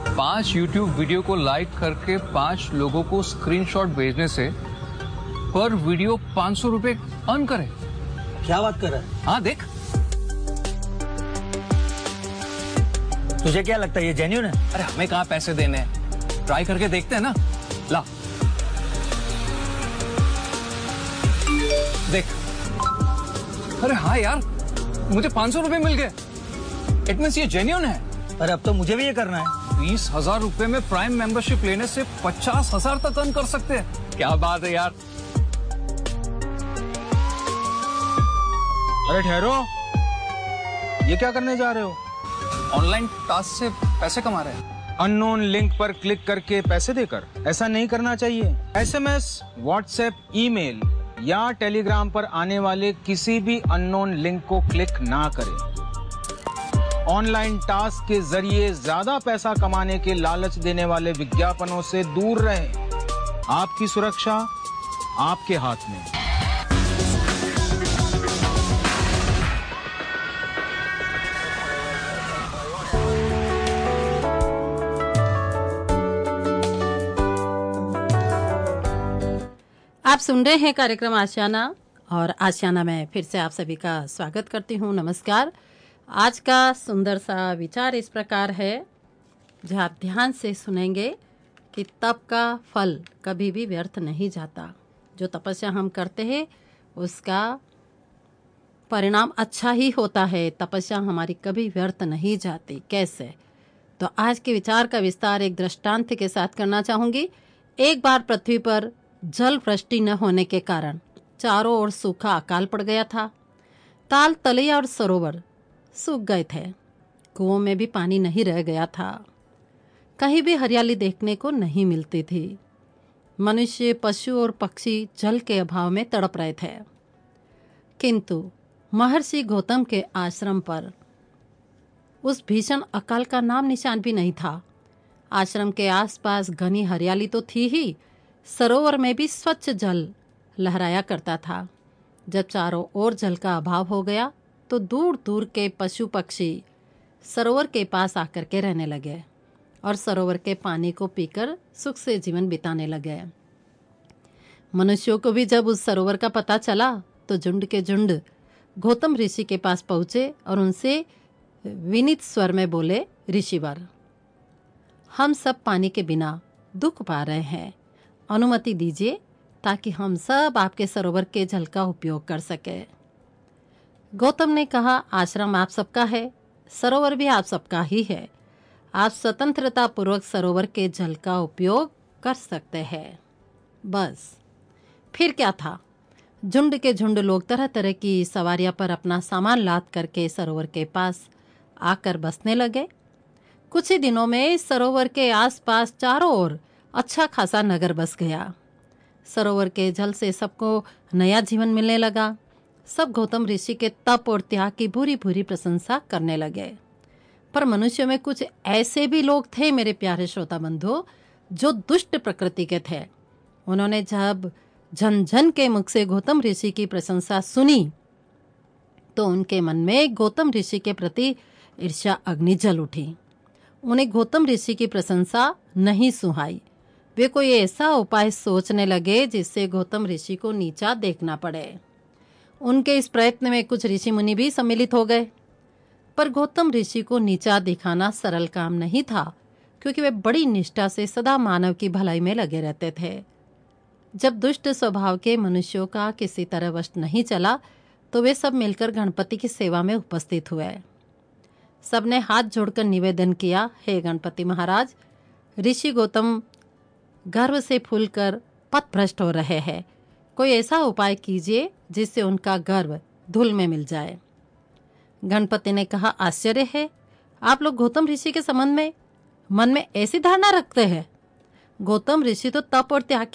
5 YouTube video को like करके 5 लोगों को स्क्रीनशॉट भेजने से पर वीडियो 500 रुपए अर्न करे। क्या बात कर रहा है? हाँ देख, तुझे क्या लगता है ये जेन्युइन है? अरे हमें कहाँ पैसे देने हैं, ट्राई करके देखते हैं ना। ला देख, अरे हाँ यार, मुझे 500 रुपए मिल गए। इट मींस ये जेन्युइन है। अरे अब तो मुझे भी ये करना है। 20,000 रुपए में प्राइम मेंबरशिप लेने से 50,000 तक अर्न कर सकते हैं। क्या बात है यार। अरे ठहरो, ये क्या करने जा रहे हो? ऑनलाइन टास्क से पैसे कमा रहे हैं। अननोन लिंक पर क्लिक करके पैसे देकर? ऐसा नहीं करना चाहिए। एसएमएस, व्हाट्सएप, ईमेल या टेलीग्राम पर आने वाले किसी भी अननोन लिंक को क्लिक ना करें। ऑनलाइन टास्क के जरिए ज्यादा पैसा कमाने के लालच देने वाले विज्ञापनों से दूर रहें। आपकी सुरक्षा आपके हाथ में। आप सुन रहे हैं कार्यक्रम आशियाना, और आशियाना में फिर से आप सभी का स्वागत करती हूँ। नमस्कार। आज का सुंदर सा विचार इस प्रकार है, जो आप ध्यान से सुनेंगे कि तप का फल कभी भी व्यर्थ नहीं जाता। जो तपस्या हम करते हैं उसका परिणाम अच्छा ही होता है। तपस्या हमारी कभी व्यर्थ नहीं जाती। कैसे? तो आज के विचार का विस्तार एक दृष्टांत के साथ करना चाहूँगी। एक बार पृथ्वी पर जल वृष्टि न होने के कारण चारों ओर सूखा अकाल पड़ गया था। ताल, तलैया और सरोवर सूख गए थे। कुओं में भी पानी नहीं रह गया था। कहीं भी हरियाली देखने को नहीं मिलती थी। मनुष्य, पशु और पक्षी जल के अभाव में तड़प रहे थे। किंतु महर्षि गौतम के आश्रम पर उस भीषण अकाल का नाम निशान भी नहीं था। आश्रम के आसपास घनी हरियाली तो थी ही, सरोवर में भी स्वच्छ जल लहराया करता था। जब चारों ओर जल का अभाव हो गया तो दूर दूर के पशु पक्षी सरोवर के पास आकर के रहने लगे और सरोवर के पानी को पीकर सुख से जीवन बिताने लगे। मनुष्यों को भी जब उस सरोवर का पता चला तो झुंड के झुंड गौतम ऋषि के पास पहुँचे और उनसे विनीत स्वर में बोले, ऋषिवर, हम सब पानी के बिना दुख पा रहे हैं। अनुमति दीजिए ताकि हम सब आपके सरोवर के जल का उपयोग कर सके। गौतम ने कहा, आश्रम आप सबका है, सरोवर भी आप सबका ही है। आप स्वतंत्रता पूर्वक सरोवर के जल का उपयोग कर सकते हैं। बस फिर क्या था? झुंड के झुंड लोग तरह तरह की सवारियां पर अपना सामान लाद करके सरोवर के पास आकर बसने लगे। कुछ ही दिनों में इस सरोवर के आसपास चारों ओर अच्छा खासा नगर बस गया। सरोवर के जल से सबको नया जीवन मिलने लगा। सब गौतम ऋषि के तप और त्याग की भूरी भूरी प्रशंसा करने लगे। पर मनुष्यों में कुछ ऐसे भी लोग थे, मेरे प्यारे श्रोता बंधु, जो दुष्ट प्रकृति के थे। उन्होंने जब झन झन के मुख से गौतम ऋषि की प्रशंसा सुनी तो उनके मन में गौतम ऋषि के प्रति ईर्ष्या अग्नि जल उठी। उन्हें गौतम ऋषि की प्रशंसा नहीं सुहाई। वे कोई ऐसा उपाय सोचने लगे जिससे गौतम ऋषि को नीचा देखना पड़े। उनके इस प्रयत्न में कुछ ऋषि मुनि भी सम्मिलित हो गए। पर गौतम ऋषि को नीचा दिखाना सरल काम नहीं था, क्योंकि वे बड़ी निष्ठा से सदा मानव की भलाई में लगे रहते थे। जब दुष्ट स्वभाव के मनुष्यों का किसी तरह वश नहीं चला तो वे सब मिलकर गणपति की सेवा में उपस्थित हुए। सबने हाथ जोड़कर निवेदन किया, हे गणपति महाराज, ऋषि गौतम गर्व से फूलकर पथभ्रष्ट हो रहे हैं। कोई ऐसा उपाय कीजिए जिससे उनका गर्व धूल में मिल जाए। गणपति ने कहा, आश्चर्य है, आप लोग गौतम ऋषि के संबंध में मन में ऐसी धारणा रखते हैं। गौतम ऋषि तो तप और त्याग